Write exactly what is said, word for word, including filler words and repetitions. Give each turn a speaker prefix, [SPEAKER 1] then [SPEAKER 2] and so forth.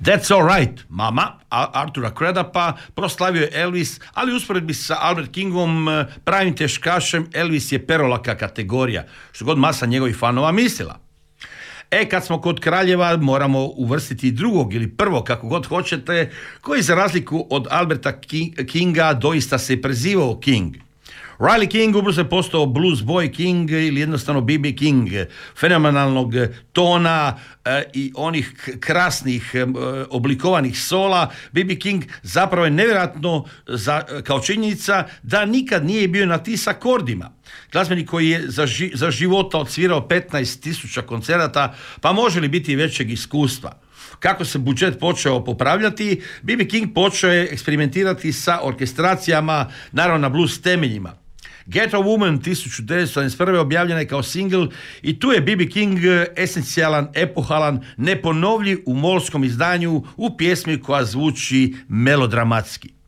[SPEAKER 1] That's all right, mama, Artura Cradapa proslavio je Elvis, ali usporedbi sa Albert Kingom, pravim teškašem, Elvis je perolaka kategorija, što god masa njegovih fanova mislila. E, kad smo kod kraljeva, moramo uvrstiti drugog ili prvog, kako god hoćete, koji za razliku od Alberta Kinga doista se prezivao King. Riley King ubrzo je postao blues boy King ili jednostavno B B King, fenomenalnog tona e, i onih krasnih e, oblikovanih sola. B B King zapravo je nevjerojatno za, kao činjenica da nikad nije bio na tis akordima. Glazbenik koji je za, ži, za života odsvirao petnaest tisuća koncerata, pa može li biti većeg iskustva? Kako se budžet počeo popravljati, B B King počeo je eksperimentirati sa orkestracijama, naravno na blues temeljima. Get a Woman tisuću devetsto sedamdeset prve objavljena je kao singl i tu je B B King esencijalan, epohalan, neponovljiv u molskom izdanju u pjesmi koja zvuči melodramatski.